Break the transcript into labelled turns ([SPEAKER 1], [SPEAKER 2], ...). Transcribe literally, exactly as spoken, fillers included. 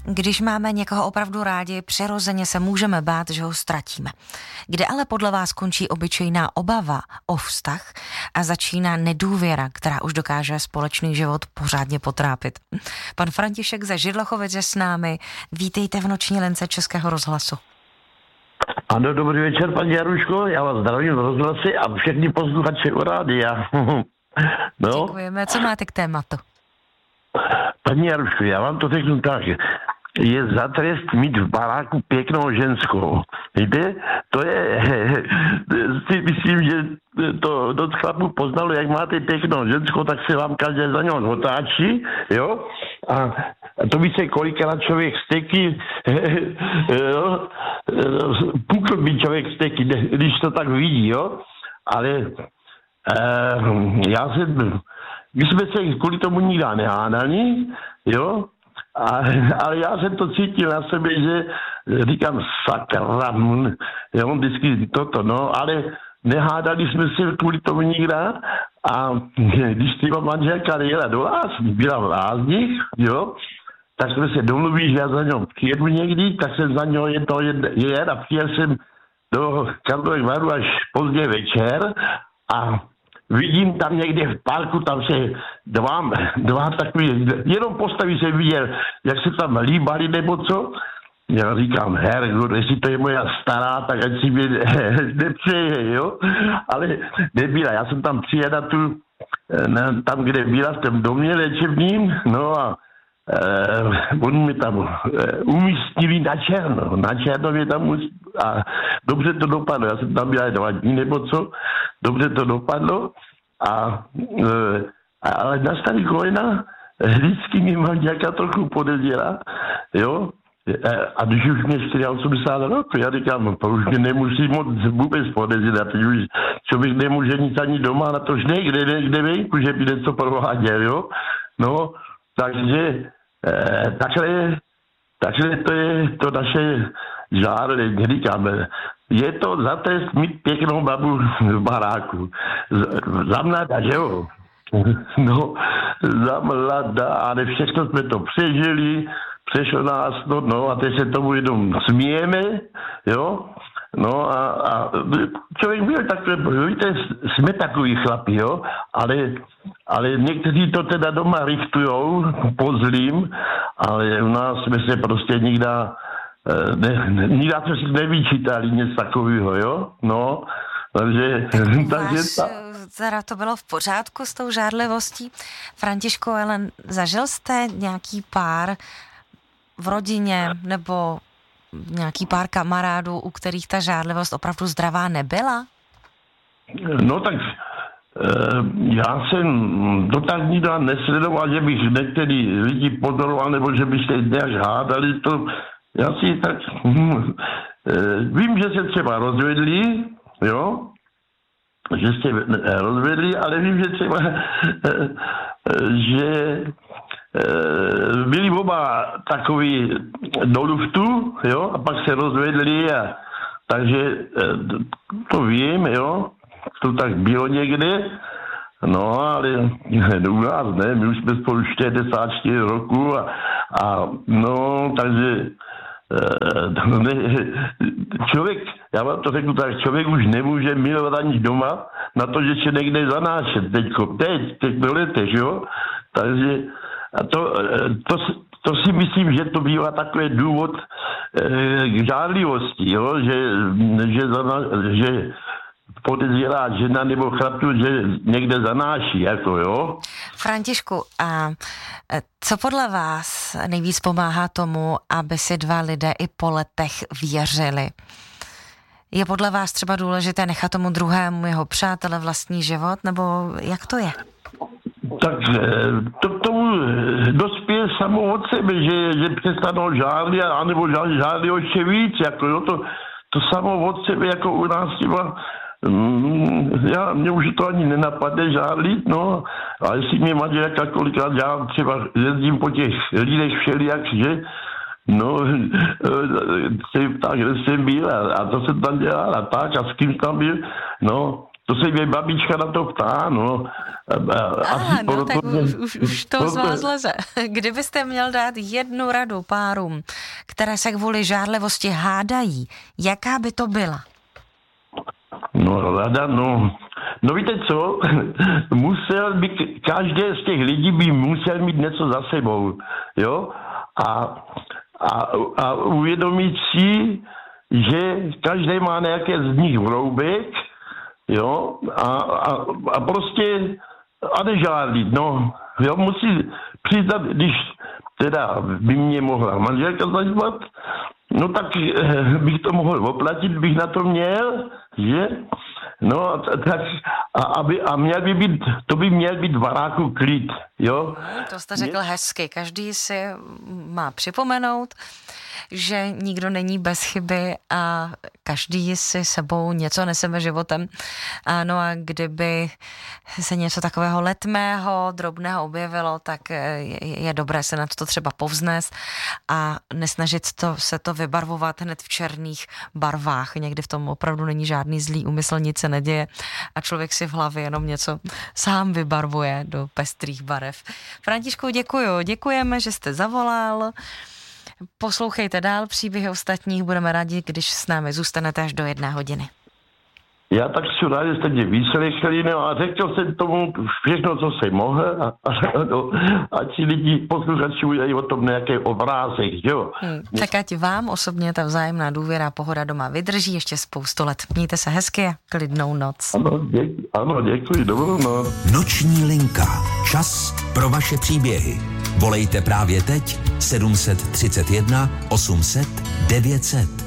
[SPEAKER 1] Když máme někoho opravdu rádi, přirozeně se můžeme bát, že ho ztratíme. Kde ale podle vás končí obyčejná obava o vztah a začíná nedůvěra, která už dokáže společný život pořádně potrápit? Pan František ze Židlochovic je s námi. Vítejte v Noční lince Českého rozhlasu.
[SPEAKER 2] Ano, dobrý večer, paní Jaruško, já vás zdravím v rozhlasi a všechny posluchače u rádia.
[SPEAKER 1] No. Děkujeme, co máte k tématu?
[SPEAKER 2] Paní Jaruško, já vám to řeknu tak, je za trest mít v baráku pěknou ženskou. Víte, to je, si myslím, že to dost chlapů poznalo, jak máte pěknou ženskou, tak se vám každý za něho otáčí, jo, a to více kolikrát člověk steky, jo, pukl by člověk steky, když to tak vidí, jo, ale eh, já jsem, my jsme se kvůli tomu nikdy nehádali, jo, a, ale já jsem to cítil na sebe, že říkám, sakra, jo, vždycky toto, no, ale nehádali jsme se kvůli tomu nikdy a když třeba manželka jela do Lázní, byla v Lázních, jo, tak jsme se domluvili, že já za něm přijedu někdy, tak jsem za něho jedno jel a přijel jsem do Karlových Varů až pozdě večer a vidím tam někde v parku, tam se dva, dva takový, jenom postavy jsem viděl, jak se tam líbali nebo co. Já říkám, hergo, jestli to je moja stará, tak ať si mě nepřeje, jo. Ale nebyla, já jsem tam přijel tu, tam, kde byla v tom domě léčebním, no a Uh, oni mi tam uh, umístili na černo. Na černo mě tam umístili a dobře to dopadlo. Já jsem tam byla dva dní nebo co. Dobře to dopadlo. A, uh, ale na starý kolena vždycky mi manželka trochu podezřela. Jo? A když už mě osmdesát čtyři roku, já říkám, to už mě nemusí moc vůbec podezřet. Teď už člověk nemůže nic ani doma, na to že kde, kde venku, že by něco prováděl, jo? No, takže eh, takhle, takhle to je to naše žádné, říkáme. Je to za trest mít pěknou babu v baráku. Z, za mladá, že jo? No, za mladá, ale všechno jsme to přežili, přešlo nás, no, no a teď se tomu jenom smějeme, jo? No a, a člověk byl takový, víte, jsme takový chlapi, jo, ale, ale někteří to teda doma richtujou po zlým, ale u nás jsme se prostě nikdy, ne, ne, nikdy jsme si nevyčítali něco takového, jo, no, takže... takže
[SPEAKER 1] ta... Teda to bylo v pořádku s tou žádlivostí. Františku, ale zažil jste nějaký pár v rodině nebo nějaký pár kamarádů, u kterých ta žádlivost opravdu zdravá nebyla?
[SPEAKER 2] No tak e, já jsem to tak nikdy nesledoval, že bych některý lidi pozoroval, nebo že by se nějak hádali. To, já si tak hm, e, vím, že se třeba rozvedli, jo, že se rozvedli, ale vím, že třeba e, e, že byli oba takový do luftu, jo, a pak se rozvedli a takže to vím, jo, to tak bylo někde, no, ale u nás ne, my už jsme spolu šedesát čtyři roku a, a no, takže ne, člověk, já vám to řeknu tak, člověk už nemůže milovat ani doma na to, že se někde zanášet teďko, teď, teď do letech, jo, takže a to, to, to si myslím, že to bývá takový důvod e, k žádlivosti, jo? Že, že, že podezřelá žena nebo chlapů, že někde zanáší, jako jo.
[SPEAKER 1] Františku, a co podle vás nejvíc pomáhá tomu, aby si dva lidé i po letech věřili? Je podle vás třeba důležité nechat tomu druhému jeho přátele vlastní život, nebo jak to je?
[SPEAKER 2] Tak to k tomu dospěje samo od sebe, že, že přestanou žádlit, anebo žádlit ještě víc, jako jo, to, to samo od sebe, jako u nás třeba, mm, já, mě už to ani nenapadne žádlit, no, a jestli mě manželka kolikrát, já třeba jezdím po těch lidech všelijak, že, no, jsem tak, kde jsem byl a, a to jsem tam dělal a tak, a s kým tam byl, no, To se mě babička na to ptá, no.
[SPEAKER 1] Aha, no proto, tak už, už, už to z vás leze. Kdybyste měl dát jednu radu párům, které se kvůli žárlivosti hádají, jaká by to byla?
[SPEAKER 2] No, rada, no. No víte co? Musel by, každý z těch lidí by musel mít něco za sebou, jo? A, a, a uvědomit si, že každý má nějaké z nich vroubek, jo? A, a, a prostě a nežádlit, no. Jo, musí přiznat, když teda by mě mohla manželka zažívat, no tak bych to mohl oplatit, bych na to měl, že? No, tak a, aby, a měl by být, to by měl být v baráku klid, jo?
[SPEAKER 1] To jste řekl hezky, každý si má připomenout, že nikdo není bez chyby a každý si sebou něco neseme životem. A no a kdyby se něco takového letmého, drobného objevilo, tak je, je dobré se na to třeba povznést a nesnažit to, se to vybarvovat hned v černých barvách. Někdy v tom opravdu není žádný zlý úmysl, nic se neděje a člověk si v hlavě jenom něco sám vybarvuje do pestrých barev. Františku, děkuju. Děkujeme, že jste zavolal. Poslouchejte dál příběhy ostatních, budeme rádi, když s námi zůstanete až do jedné hodiny.
[SPEAKER 2] Já tak jsem rád, že jste mě vyslechli, no a řekl jsem tomu všechno, co jsem mohl a, a, no, a ti lidi posluchači udělají o tom nějaký obrázek, jo.
[SPEAKER 1] Hmm, tak ať vám osobně ta vzájemná důvěra a pohoda doma vydrží ještě spoustu let. Mějte se hezky a klidnou noc.
[SPEAKER 2] Ano, děkuji, ano, děkuji, dobrou noc.
[SPEAKER 3] Noční linka. Čas pro vaše příběhy. Volejte právě teď sedm set třicet jedna osm set devět set.